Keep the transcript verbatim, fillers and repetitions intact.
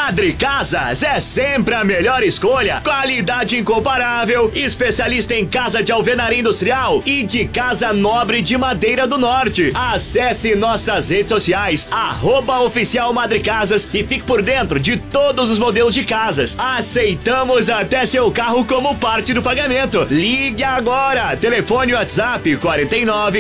Madre Casas é sempre a melhor escolha. Qualidade incomparável, especialista em casa de alvenaria industrial e de casa nobre de madeira do norte. Acesse nossas redes sociais, arroba oficial Madre Casas, e fique por dentro de todos os modelos de casas. Aceitamos até seu carro como parte do pagamento. Ligue agora, telefone WhatsApp quarenta e nove